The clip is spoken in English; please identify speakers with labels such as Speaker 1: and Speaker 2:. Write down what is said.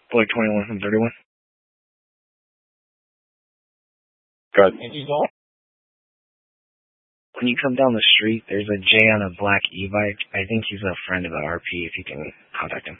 Speaker 1: Boy 21 from 31.
Speaker 2: Good.
Speaker 1: When you come down the street, there's a J on a black e-bike. I think he's a friend of the RP, if you can contact him.